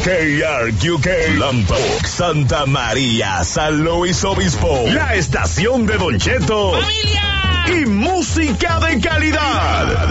KRQK, Lambok, Santa María, San Luis Obispo, la estación de Don Cheto. ¡Familia! Y música de calidad.